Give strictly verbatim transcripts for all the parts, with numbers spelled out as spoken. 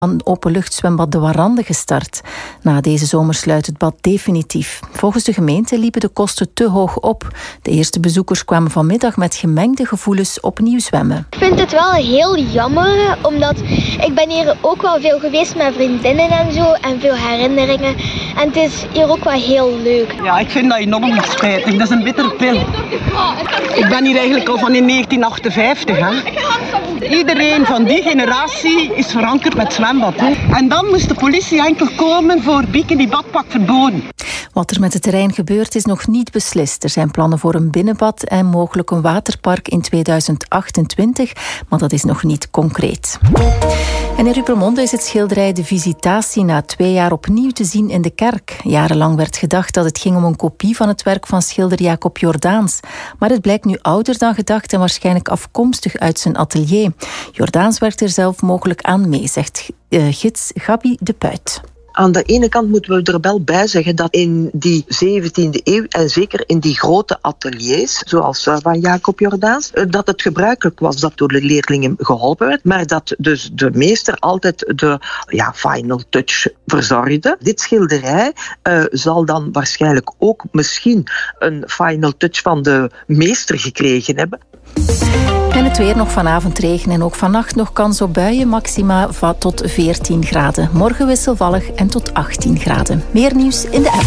Een openluchtzwembad De Warande gestart. Na deze zomer sluit het bad definitief. Volgens de gemeente liepen de kosten te hoog op. De eerste bezoekers kwamen vanmiddag met gemengde gevoelens opnieuw zwemmen. Ik vind het wel heel jammer, omdat ik ben hier ook wel veel geweest met vriendinnen en zo en veel herinneringen. En het is hier ook wel heel leuk. Ja, ik vind dat enorm spijtig. Dat is een bittere pil. Ik ben hier eigenlijk al van in negentien achtenvijftig. Hè. Iedereen van die generatie is verankerd met zwembad. Hè. En dan moest de politie enkel komen voor bikini badpak verboden. Wat er met het terrein gebeurt is nog niet beslist. Er zijn plannen voor een binnenbad en mogelijk een waterpark in tweeduizend achtentwintig, maar dat is nog niet concreet. En in Rupermonde is het schilderij De Visitatie na twee jaar opnieuw te zien in de kerk. Jarenlang werd gedacht dat het ging om een kopie van het werk van schilder Jacob Jordaens. Maar het blijkt nu ouder dan gedacht en waarschijnlijk afkomstig uit zijn atelier. Jordaens werkt er zelf mogelijk aan mee, zegt uh, gids Gabi de Puit. Aan de ene kant moeten we er wel bij zeggen dat in die zeventiende eeuw, en zeker in die grote ateliers, zoals van Jacob Jordaens, dat het gebruikelijk was dat door de leerlingen geholpen werd, maar dat dus de meester altijd de ja, final touch verzorgde. Dit schilderij uh, zal dan waarschijnlijk ook misschien een final touch van de meester gekregen hebben. En het weer nog vanavond regen en ook vannacht nog kans op buien, maxima tot veertien graden. Morgen wisselvallig en tot achttien graden. Meer nieuws in de app.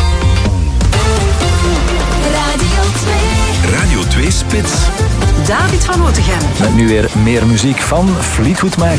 Radio twee. Radio twee Spits. David van Otegem. Met nu weer meer muziek van Fleetwood Mac.